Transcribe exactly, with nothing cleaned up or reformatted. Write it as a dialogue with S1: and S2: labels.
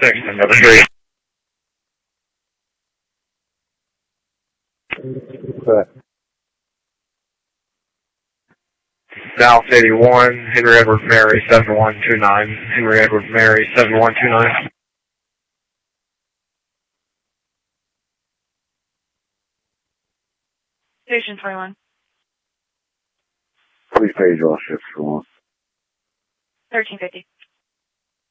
S1: Six, another three.
S2: Okay.
S1: Dallas eighty-one, Henry Edward Mary seven one two nine, Henry Edward Mary seven one two nine.
S3: Station twenty-one.
S2: Please page all ships for one.
S3: thirteen fifty.